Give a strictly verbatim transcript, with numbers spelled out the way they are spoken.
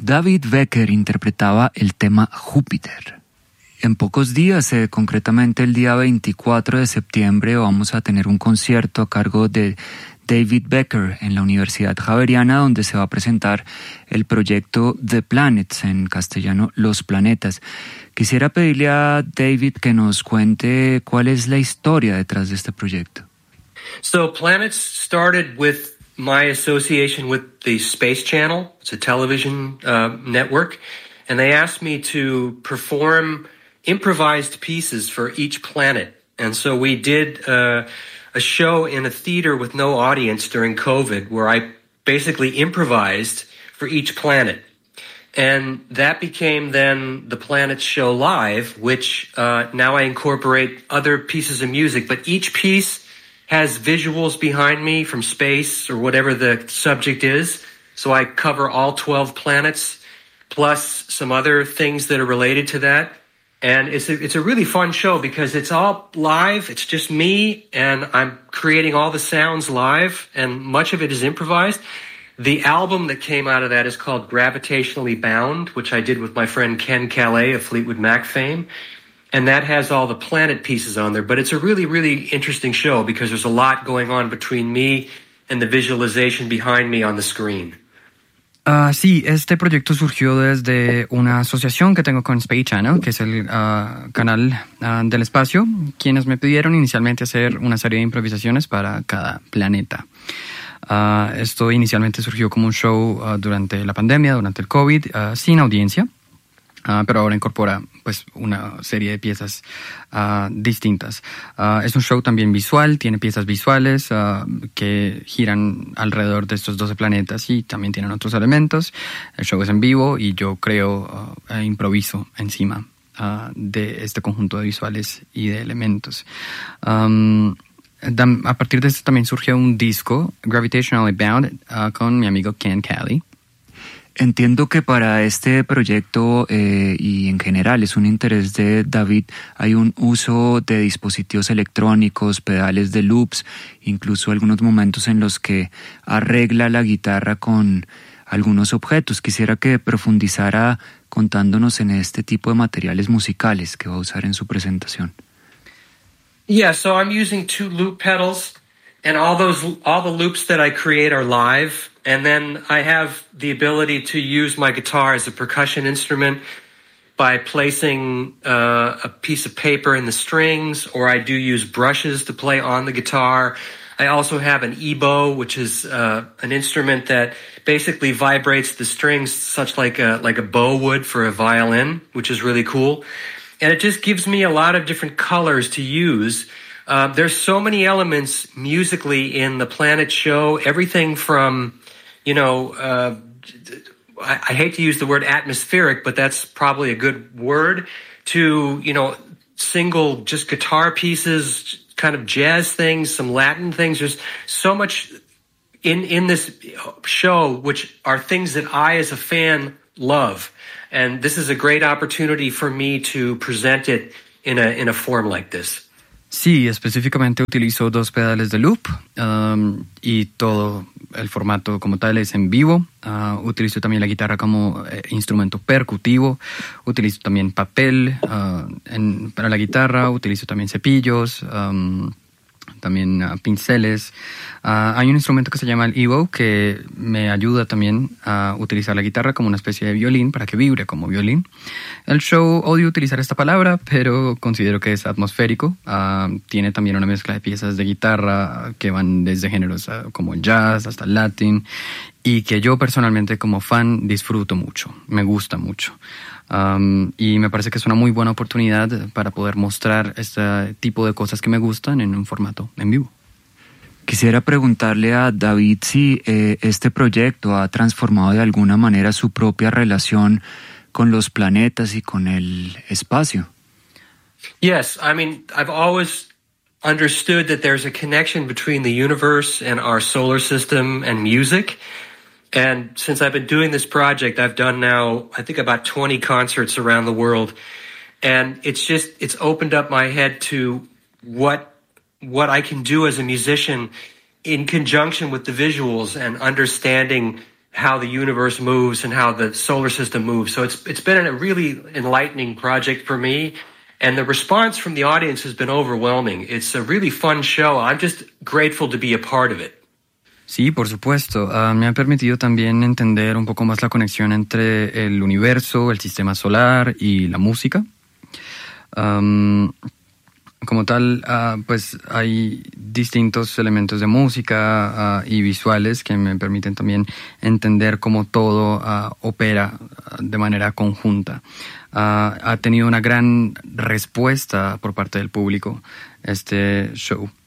David Becker interpretaba el tema Júpiter. En pocos días, eh, concretamente el día veinticuatro de septiembre, vamos a tener un concierto a cargo de David Becker en la Universidad Javeriana, donde se va a presentar el proyecto The Planets, en castellano Los Planetas. Quisiera pedirle a David que nos cuente cuál es la historia detrás de este proyecto. So Planets started with my association with the Space Channel. It's a television uh, network. And they asked me to perform improvised pieces for each planet. And so we did uh, a show in a theater with no audience during COVID where I basically improvised for each planet. And that became then the Planets Show Live, which uh, now I incorporate other pieces of music. But each piece has visuals behind me from space or whatever the subject is. So I cover all twelve planets, plus some other things that are related to that. And it's a, it's a really fun show because it's all live. It's just me, and I'm creating all the sounds live, and much of it is improvised. The album that came out of that is called Gravitationally Bound, which I did with my friend Ken Calais of Fleetwood Mac fame. And that has all the planet pieces on there. But it's a really, really interesting show because there's a lot going on between me and the visualization behind me on the screen. Uh, sí, este proyecto surgió desde una asociación que tengo con Space Channel, que es el uh, canal uh, del espacio, quienes me pidieron inicialmente hacer una serie de improvisaciones para cada planeta. Uh, esto inicialmente surgió como un show uh, durante la pandemia, durante el COVID, uh, sin audiencia. Uh, pero ahora incorpora pues una serie de piezas uh, distintas. Uh, es un show también visual, tiene piezas visuales uh, que giran alrededor de estos doce planetas y también tienen otros elementos. El show es en vivo y yo creo uh, e improviso encima uh, de este conjunto de visuales y de elementos. Um, a partir de esto también surgió un disco, Gravitationally Bound, uh, con mi amigo Ken Calais. Entiendo que para este proyecto eh, y en general es un interés de David, hay un uso de dispositivos electrónicos, pedales de loops, incluso algunos momentos en los que arregla la guitarra con algunos objetos. Quisiera que profundizara contándonos en este tipo de materiales musicales que va a usar en su presentación. Yeah, so I'm using two loop pedals, and all those all the loops that I create are live. And then I have the ability to use my guitar as a percussion instrument by placing uh, a piece of paper in the strings, or I do use brushes to play on the guitar. I also have an ebow, which is uh, an instrument that basically vibrates the strings such like a, like a bow would for a violin, which is really cool. And it just gives me a lot of different colors to use. Uh, there's so many elements musically in the Planet Show, everything from You know, uh, I, I hate to use the word atmospheric, but that's probably a good word, to, you know, single just guitar pieces, kind of jazz things, some Latin things. There's so much in, in this show, which are things that I as a fan love. And this is a great opportunity for me to present it in a, in a form like this. Sí, específicamente utilizo dos pedales de loop um, y todo el formato como tal es en vivo. Uh, utilizo también la guitarra como eh, instrumento percutivo. Utilizo también papel uh, en, para la guitarra. Utilizo también cepillos, um, también uh, pinceles. Uh, hay un instrumento que se llama el Evo que me ayuda también a utilizar la guitarra como una especie de violín para que vibre como violín. El show, odio utilizar esta palabra, pero considero que es atmosférico. Uh, tiene también una mezcla de piezas de guitarra que van desde géneros uh, como jazz hasta latín y que yo personalmente como fan disfruto mucho, me gusta mucho. Um, y me parece que es una muy buena oportunidad para poder mostrar este tipo de cosas que me gustan en un formato en vivo. Quisiera preguntarle a David si eh, este proyecto ha transformado de alguna manera su propia relación con los planetas y con el espacio. Yes, I mean, I've always understood that there's a connection between the universe and our solar system and music. And since I've been doing this project, I've done now, I think, about twenty concerts around the world. And it's just, it's opened up my head to what what I can do as a musician in conjunction with the visuals and understanding how the universe moves and how the solar system moves. So it's it's been a really enlightening project for me, and the response from the audience has been overwhelming. It's a really fun show. I'm just grateful to be a part of it. Sí, por supuesto. Uh, me ha permitido también entender un poco más la conexión entre el universo, el sistema solar y la música. Um, como tal, uh, pues hay distintos elementos de música uh, y visuales que me permiten también entender cómo todo uh, opera de manera conjunta. Uh, ha tenido una gran respuesta por parte del público este show.